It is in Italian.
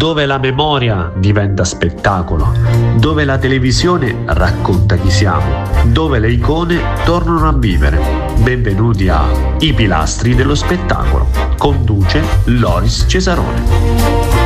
dove la memoria diventa spettacolo, dove la televisione racconta chi siamo, dove le icone tornano a vivere. Benvenuti a I pilastri dello spettacolo. Conduce Loris Cesarone.